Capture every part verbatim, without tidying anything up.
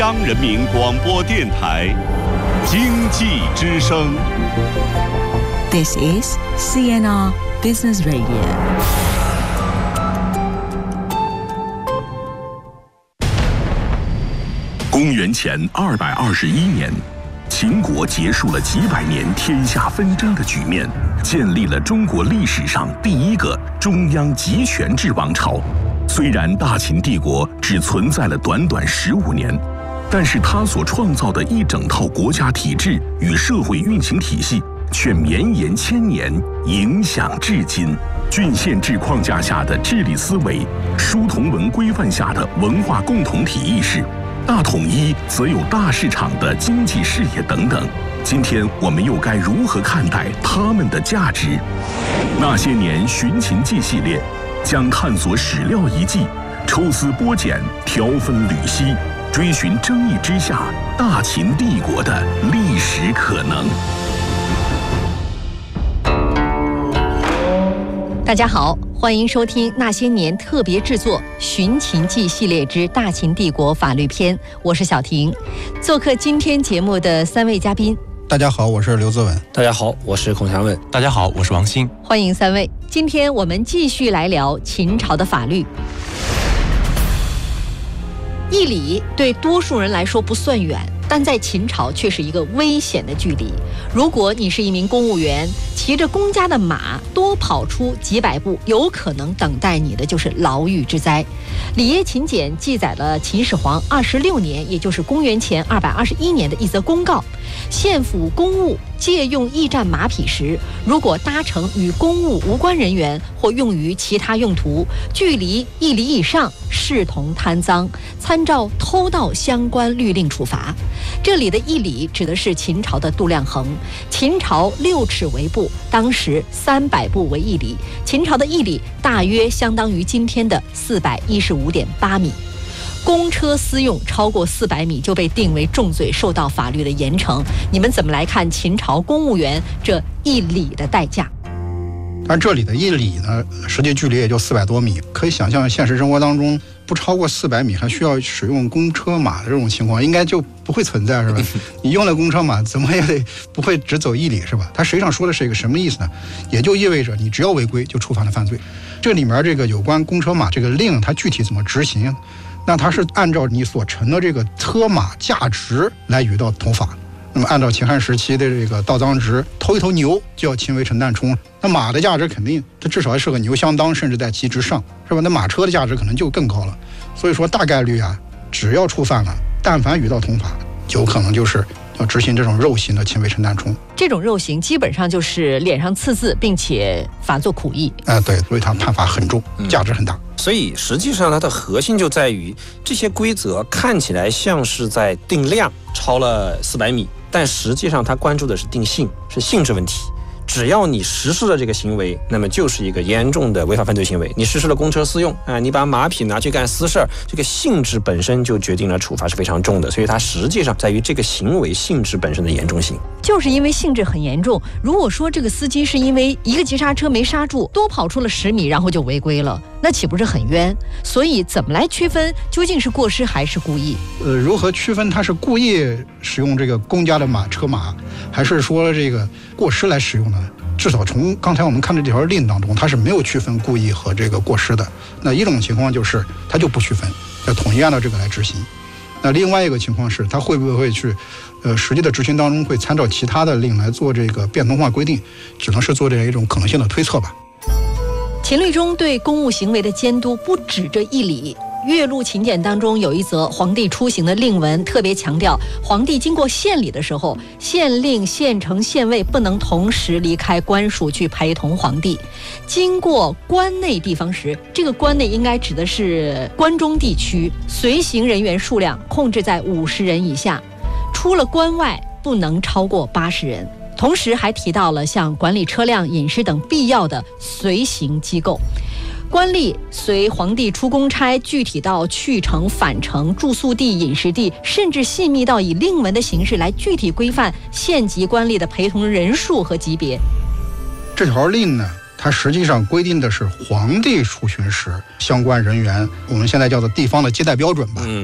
央人民广播电台经济之声。 This is C N R Business Radio。 公元前二百二十一年，秦国结束了几百年天下纷争的局面，建立了中国历史上第一个中央集权制王朝。虽然大秦帝国只存在了短短十五年，但是它所创造的一整套国家体制与社会运行体系却绵延千年，影响至今。郡县制框架下的治理思维，书同文规范下的文化共同体意识，大统一则有大市场的经济视野等等。今天我们又该如何看待他们的价值？那些年寻秦记系列将探索史料遗迹，抽丝剥茧，挑分缕析，追寻争议之下大秦帝国的历史可能。 大家好，欢迎收听那些年特别制作《寻秦记》系列之大秦帝国法律篇，我是小婷。做客今天节目的三位嘉宾， 大家好，我是刘自文。 大家好，我是孔祥文。 大家好，我是王鑫。 欢迎三位。今天我们继续来聊秦朝的法律。义理对多数人来说不算远，但在秦朝却是一个危险的距离。如果你是一名公务员，骑着公家的马多跑出几百步，有可能等待你的就是牢狱之灾。里耶秦简记载了秦始皇二十六年，也就是公元前二百二十一年的一则公告：县府公务借用驿站马匹时，如果搭乘与公务无关人员或用于其他用途，距离一里以上，视同贪赃，参照偷盗相关律令处罚。这里的一里指的是秦朝的度量衡，秦朝六尺为步，当时三百步为一里，秦朝的一里大约相当于今天的四百一十五点八米。公车私用超过四百米就被定为重罪，受到法律的严惩。你们怎么来看秦朝公务员这一里的代价？ 但这里的一里呢，实际距离也就四百多米，可以想象现实生活当中不超过四百米还需要使用公车马的这种情况，应该就不会存在，是吧？你用了公车马，怎么也得不会只走一里，是吧？它实际上说的是一个什么意思呢？也就意味着你只要违规就触犯了犯罪。这里面这个有关公车马这个令，它具体怎么执行？那它是按照你所乘的这个车马价值来予到头罚。那么按照秦汉时期的这个盗赃值，偷一头牛就要轻为陈旦冲。那马的价值肯定它至少是个牛相当，甚至在其之上，是吧？那马车的价值可能就更高了。所以说大概率啊，只要触犯了，但凡予到同罚，有可能就是要执行这种肉刑的轻为陈旦冲。 这种肉刑基本上就是脸上刺字，并且罚作苦役。 啊、呃，对，所以它判罚很重，价值很大。 嗯，所以实际上它的核心就在于这些规则看起来像是在定量，超了四百米，但实际上它关注的是定性，是性质问题。只要你实施了这个行为，那么就是一个严重的违法犯罪行为。你实施了公车私用啊，你把马匹拿去干私事儿，这个性质本身就决定了处罚是非常重的。所以它实际上在于这个行为性质本身的严重性。 就是因为性质很严重，如果说这个司机是因为一个急刹车没刹住，多跑出了十米，然后就违规了，那岂不是很冤？所以怎么来区分究竟是过失还是故意？ 呃，如何区分他是故意使用这个公家的马车马，还是说这个过失来使用呢？至少从刚才我们看的这条令当中，它是没有区分故意和这个过失的。那一种情况就是它就不区分，要统一按照这个来执行。那另外一个情况是，它会不会去，呃，实际的执行当中会参照其他的令来做这个变通化规定，只能是做这样一种可能性的推测吧。 秦律中对公务行为的监督不止这一理。岳麓秦简当中有一则皇帝出行的令文，特别强调皇帝经过县里的时候，县令、县丞、县尉不能同时离开官署去陪同皇帝。经过关内地方时，这个关内应该指的是关中地区，随行人员数量控制在五十人以下，出了关外不能超过八十人。同时还提到了像管理车辆、饮食等必要的随行机构。官吏随皇帝出公差，具体到去程、返程、住宿地、饮食地，甚至细密到以令文的形式来具体规范县级官吏的陪同人数和级别。 这条令呢，它实际上规定的是皇帝出巡时相关人员，我们现在叫做地方的接待标准吧。嗯，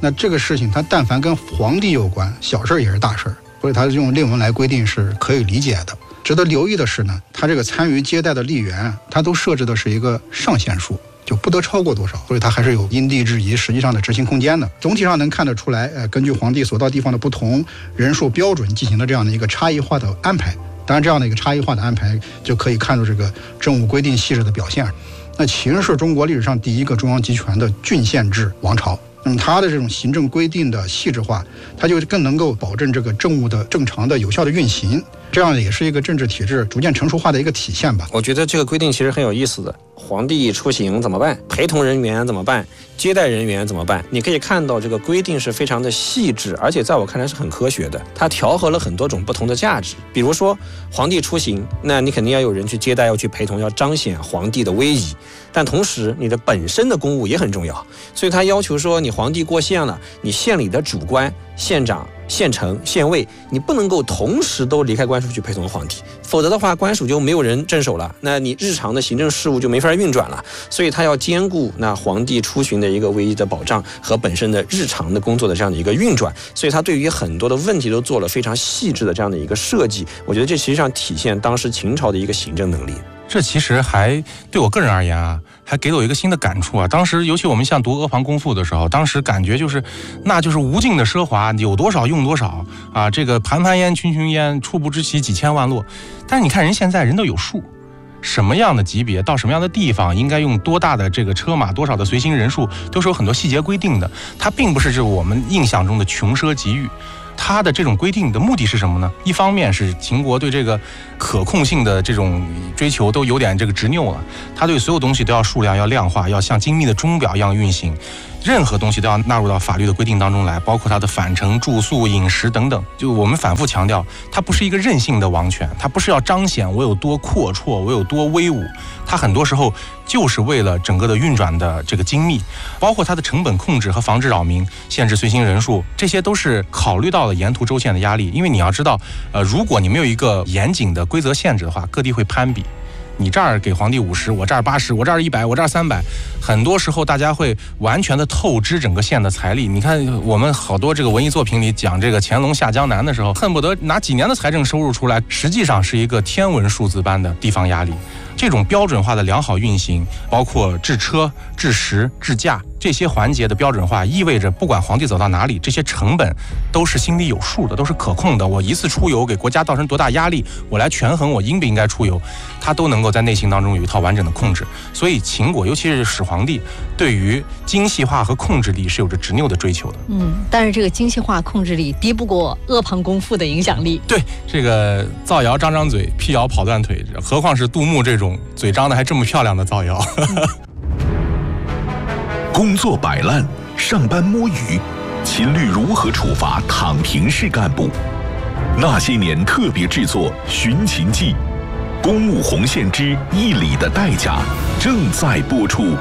那这个事情他但凡跟皇帝有关，小事也是大事，所以他用令文来规定是可以理解的。值得留意的是呢，他这个参与接待的吏员，他都设置的是一个上限数，就不得超过多少，所以它还是有因地制宜实际上的执行空间的。总体上能看得出来，呃，根据皇帝所到地方的不同人数标准进行了这样的一个差异化的安排。当然，这样的一个差异化的安排就可以看出这个政务规定细致的表现。那秦是中国历史上第一个中央集权的郡县制王朝。那么它的这种行政规定的细致化，它就更能够保证这个政务的正常的有效的运行，这样也是一个政治体制逐渐成熟化的一个体现吧。 我觉得这个规定其实很有意思的。皇帝出行怎么办？陪同人员怎么办？接待人员怎么办？你可以看到这个规定是非常的细致，而且在我看来是很科学的。它调和了很多种不同的价值。比如说皇帝出行，那你肯定要有人去接待，要去陪同，要彰显皇帝的威仪。但同时你的本身的公务也很重要，所以他要求说，你皇帝过县了，你县里的主官、县长、县丞、县尉，你不能够同时都离开官署去陪同皇帝，否则的话官署就没有人镇守了，那你日常的行政事务就没法运转了。所以他要兼顾那皇帝出巡的一个唯一的保障和本身的日常的工作的这样的一个运转，所以他对于很多的问题都做了非常细致的这样的一个设计。我觉得这实际上体现当时秦朝的一个行政能力。 这其实还对我个人而言啊，还给了我一个新的感触啊。当时尤其我们像读《阿房宫赋》的时候，当时感觉就是那就是无尽的奢华，有多少用多少啊，这个盘盘烟群群烟，触不知其几千万落。但是你看人现在人都有数，什么样的级别到什么样的地方应该用多大的这个车马，多少的随行人数，都是有很多细节规定的。它并不是就我们印象中的穷奢极欲。它的这种规定的目的是什么呢？一方面是秦国对这个可控性的这种追求都有点这个执拗了，它对所有东西都要数量要量化，要像精密的钟表一样运行，任何东西都要纳入到法律的规定当中来，包括它的返程、住宿、饮食等等。就我们反复强调，它不是一个任性的王权，它不是要彰显我有多阔绰，我有多威武，它很多时候就是为了整个的运转的这个精密，包括它的成本控制和防止扰民、限制随行人数，这些都是考虑到了沿途州县的压力。因为你要知道，呃，如果你没有一个严谨的规则限制的话，各地会攀比。你这儿给皇帝五十，我这儿八十，我这儿一百，我这儿三百，很多时候大家会完全的透支整个县的财力。你看我们好多这个文艺作品里讲这个乾隆下江南的时候，恨不得拿几年的财政收入出来，实际上是一个天文数字般的地方压力。这种标准化的良好运行，包括制车、制食、制价这些环节的标准化，意味着不管皇帝走到哪里，这些成本都是心里有数的，都是可控的。我一次出游给国家造成多大压力，我来权衡我应不应该出游，他都能够在内心当中有一套完整的控制。所以秦国尤其是始皇帝对于精细化和控制力是有着执拗的追求的。 嗯，但是这个精细化控制力敌不过阿房宫赋的影响力。 对，这个造谣张张嘴，辟谣跑断腿，何况是杜牧这种嘴张得还这么漂亮的造谣。 工作摆烂，上班摸鱼，秦律如何处罚躺平式干部？那些年特别制作《寻秦记》，公务红线之一里的代价正在播出。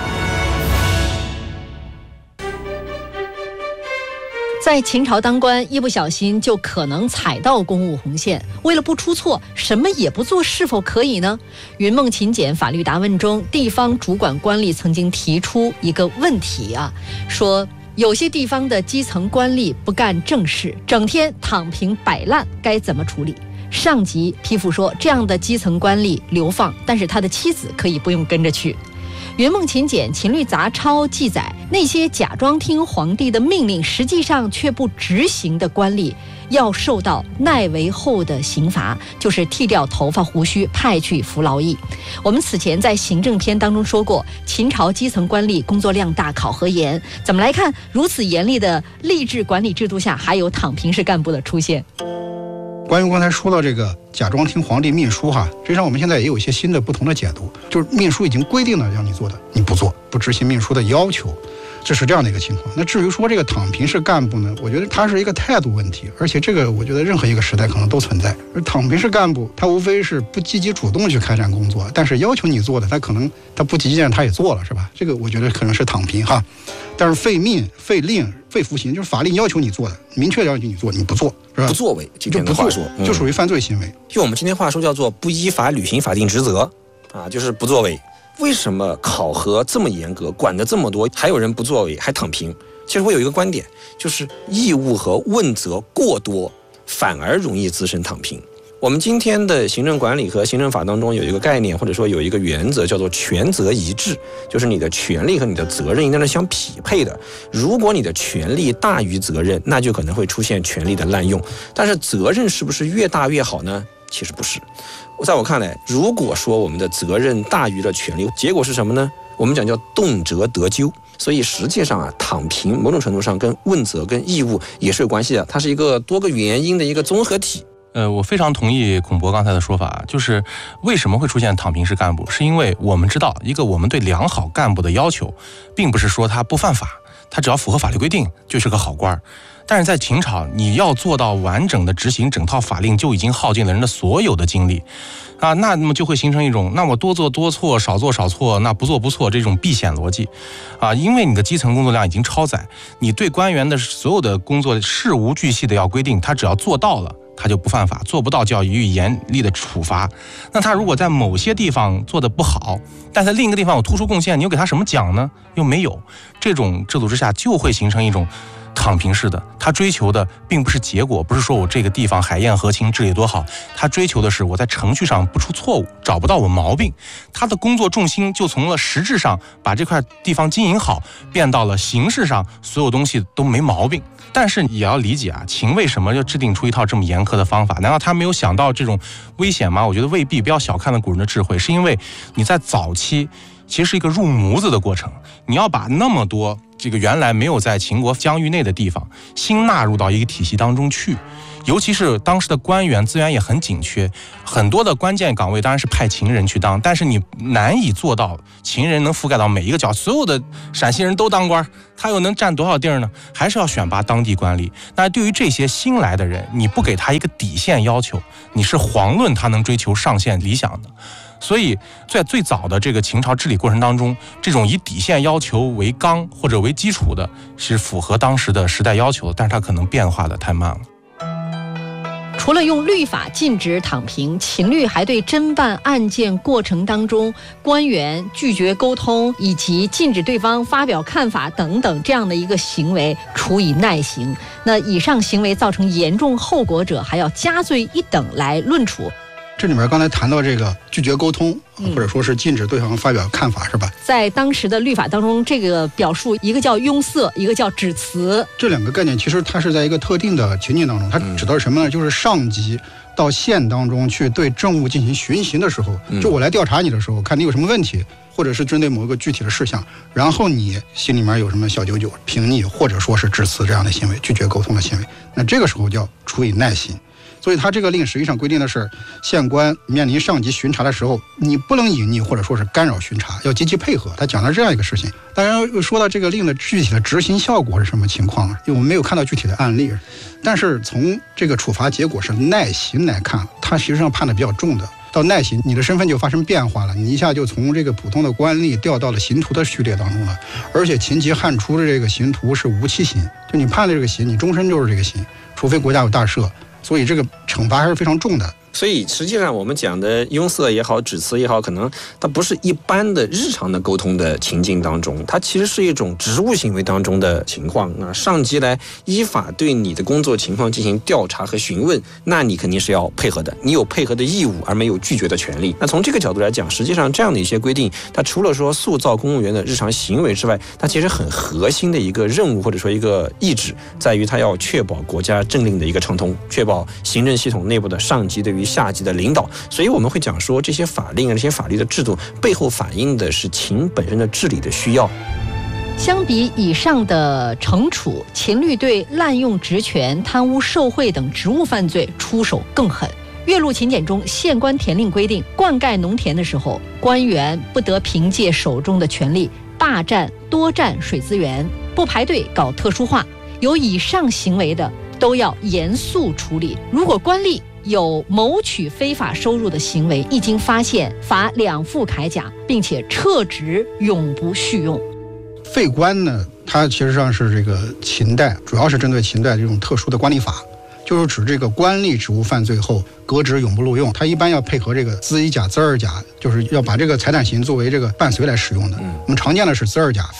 在秦朝当官，一不小心就可能踩到公务红线。为了不出错，什么也不做，是否可以呢？云梦秦简法律答问中，地方主管官吏曾经提出一个问题啊，说有些地方的基层官吏不干正事，整天躺平摆烂，该怎么处理？上级批复说，这样的基层官吏流放，但是他的妻子可以不用跟着去。云梦秦简秦律杂抄记载，那些假装听皇帝的命令，实际上却不执行的官吏，要受到耐为后的刑罚，就是剃掉头发胡须，派去服劳役。我们此前在行政篇当中说过，秦朝基层官吏工作量大，考核严。怎么来看，如此严厉的吏治管理制度下，还有躺平式干部的出现？ 关于刚才说到这个假装听皇帝命书哈，实际上我们现在也有一些新的不同的解读，就是命书已经规定了让你做的，你不做，不执行命书的要求，这是这样的一个情况。那至于说这个躺平式干部呢，我觉得它是一个态度问题，而且这个我觉得任何一个时代可能都存在。而躺平式干部，他无非是不积极主动去开展工作，但是要求你做的，他可能他不积极，他也做了，是吧？这个我觉得可能是躺平哈。但是废命、废令、废服刑，就是法令要求你做的，明确要求你做，你不做，是吧？ 不作为，今天的话说， 就属于犯罪行为。 用我们今天话说叫做不依法履行法定职责，啊，就是不作为。为什么考核这么严格，管得这么多，还有人不作为，还躺平？ 其实我有一个观点，就是义务和问责过多，反而容易滋生躺平。我们今天的行政管理和行政法当中有一个概念，或者说有一个原则，叫做权责一致，就是你的权利和你的责任应该是相匹配的。如果你的权利大于责任，那就可能会出现权力的滥用。但是责任是不是越大越好呢？其实不是。在我看来，如果说我们的责任大于了权利，结果是什么呢？我们讲叫动辄得咎。所以实际上啊，躺平某种程度上跟问责跟义务也是有关系的，它是一个多个原因的一个综合体。 呃，我非常同意孔博刚才的说法，就是为什么会出现躺平式干部，是因为我们知道，一个我们对良好干部的要求，并不是说他不犯法，他只要符合法律规定就是个好官。但是在秦朝，你要做到完整的执行整套法令，就已经耗尽了人的所有的精力啊，那么就会形成一种，那我多做多错，少做少错，那不做不错这种避险逻辑啊，因为你的基层工作量已经超载，你对官员的所有的工作事无巨细的要规定，他只要做到了，他就不犯法，做不到就要予以严厉的处罚。那他如果在某些地方做得不好，但在另一个地方有突出贡献，你又给他什么奖呢？又没有。这种制度之下就会形成一种躺平式的，他追求的并不是结果，不是说我这个地方海晏和亲治理多好，他追求的是我在程序上不出错误，找不到我毛病。他的工作重心就从了实质上把这块地方经营好，变到了形式上所有东西都没毛病。但是也要理解啊，秦为什么要制定出一套这么严苛的方法？难道他没有想到这种危险吗？我觉得未必，不要小看了古人的智慧，是因为你在早期其实是一个入模子的过程，你要把那么多这个原来没有在秦国疆域内的地方新纳入到一个体系当中去，尤其是当时的官员资源也很紧缺，很多的关键岗位当然是派秦人去当，但是你难以做到秦人能覆盖到每一个角，所有的陕西人都当官，他又能占多少地儿呢？还是要选拔当地官吏。那对于这些新来的人，你不给他一个底线要求，你是遑论他能追求上限理想的。所以在最早的这个秦朝治理过程当中，这种以底线要求为纲或者为基础的，是符合当时的时代要求的，但是它可能变化的太慢了。 除了用律法禁止躺平，秦律还对侦办案件过程当中官员拒绝沟通以及禁止对方发表看法等等这样的一个行为处以耐刑。那以上行为造成严重后果者，还要加罪一等来论处。 这里面刚才谈到这个拒绝沟通，或者说是禁止对方发表看法，是吧？ 在当时的律法当中，这个表述一个叫拥塞，一个叫指辞。 这两个概念其实它是在一个特定的情境当中，它指的是什么呢？就是上级到县当中去对政务进行巡行的时候，就我来调查你的时候，看你有什么问题，或者是针对某一个具体的事项，然后你心里面有什么小九九，评议或者说是致辞这样的行为，拒绝沟通的行为，那这个时候就要处以耐刑。所以他这个令实际上规定的是，县官面临上级巡查的时候，你不能隐匿或者说是干扰巡查，要积极配合。他讲了这样一个事情。当然又说到这个令的具体的执行效果是什么情况，因为我们没有看到具体的案例，但是从这个处罚结果是耐刑来看，他实际上判的比较重的。到耐刑，你的身份就发生变化了，你一下就从这个普通的官吏调到了刑徒的序列当中了。而且秦籍汉初的这个刑徒是无期刑，就你判了这个刑，你终身就是这个刑，除非国家有大赦。所以这个惩罚还是非常重的。 所以实际上我们讲的拥塞也好，指辞也好，可能它不是一般的日常的沟通的情境当中，它其实是一种职务行为当中的情况啊。上级来依法对你的工作情况进行调查和询问，那你肯定是要配合的，你有配合的义务，而没有拒绝的权利。那从这个角度来讲，实际上这样的一些规定，它除了说塑造公务员的日常行为之外，它其实很核心的一个任务或者说一个意志，在于它要确保国家政令的一个畅通，确保行政系统内部的上级对于下级的领导。所以我们会讲说，这些法令啊，这些法律的制度背后反映的是秦本身的治理的需要。 相比以上的惩处，秦律对滥用职权、贪污受贿等职务犯罪出手更狠。岳麓秦简中县官田令规定，灌溉农田的时候，官员不得凭借手中的权力霸占多占水资源，不排队搞特殊化，有以上行为的都要严肃处理。如果官吏有谋取非法收入的行为，一经发现，罚两副铠甲，并且撤职，永不续用。 废官呢，它其实上是这个秦代，主要是针对秦代这种特殊的官吏法，就是指这个官吏职务犯罪后革职永不录用。它一般要配合这个资一甲、资二甲，就是要把这个财产刑作为这个伴随来使用的。我们常见的是资二甲废，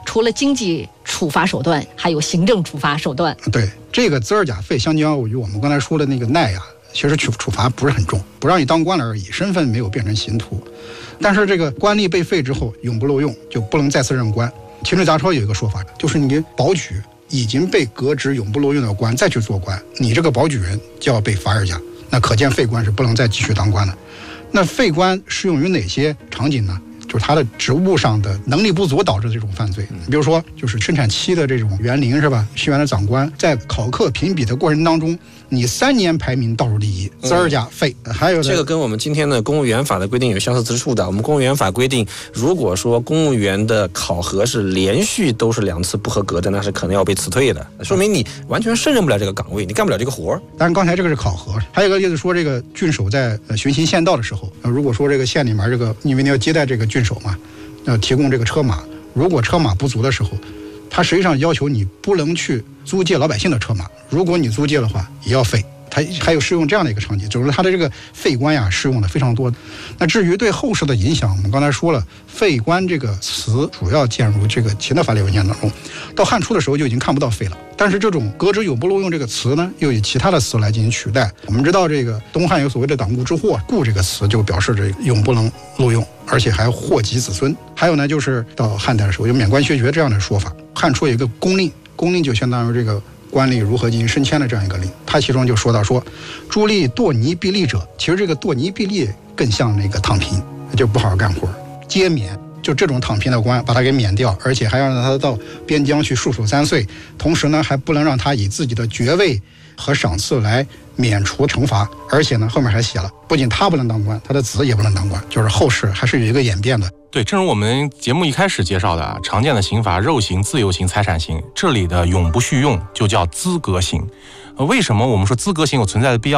除了经济处罚手段，还有行政处罚手段。 对，这个资二甲废相较于我们刚才说的那个耐呀，其实处处罚不是很重，不让你当官了而已，身份没有变成刑徒。但是这个官吏被废之后，永不录用，就不能再次任官。秦律杂抄有一个说法，就是你保举已经被革职永不录用的官再去做官，你这个保举人就要被罚二甲。那可见废官是不能再继续当官的。那废官适用于哪些场景呢？就是他的职务上的能力不足导致的这种犯罪。比如说，就是生产期的这种园林是吧？西园的长官在考课评比的过程当中，你三年排名倒数第一，资二甲废。还有这个跟我们今天的公务员法的规定有相似之处的。我们公务员法规定，如果说公务员的考核是连续都是两次不合格的，那是可能要被辞退的，说明你完全胜任不了这个岗位，你干不了这个活。 当然，刚才这个是考核，还有一个例子说，这个郡守在巡行县道的时候，如果说这个县里面这个，因为你要接待这个郡守嘛，要提供这个车马，如果车马不足的时候，他实际上要求你不能去租借老百姓的车马，如果你租借的话，也要废。它还有适用这样的一个场景，就是它的这个废官呀，适用的非常多。那至于对后世的影响，我们刚才说了，废官这个词主要见入这个秦的法律文件当中，到汉初的时候就已经看不到废了。但是这种革职永不录用这个词呢，又以其他的词来进行取代。我们知道这个东汉有所谓的党锢之祸，锢这个词就表示这个永不能录用，而且还祸及子孙。还有呢，就是到汉代的时候有免官削爵这样的说法。汉初有一个公令，公令就相当于这个官吏如何进行升迁的这样一个令，他其中就说到说，诸吏堕泥避吏者，其实这个堕泥避吏更像那个躺平，就不好好干活，皆免，就这种躺平的官把他给免掉，而且还要让他到边疆去戍守三岁，同时呢还不能让他以自己的爵位和赏赐来免除惩罚，而且呢后面还写了，不仅他不能当官，他的子也不能当官，就是后世还是有一个演变的。 对，正如我们节目一开始介绍的啊，常见的刑罚肉刑、自由刑、财产刑，这里的永不叙用就叫资格刑。呃，为什么我们说资格刑有存在的必要？